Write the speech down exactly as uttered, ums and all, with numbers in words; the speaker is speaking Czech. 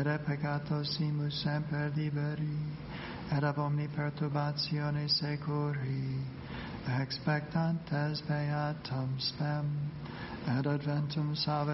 de peccatosimus semper liberi, et ab omni perturbazione securi, expectantes beatum spem, et adventum salvationis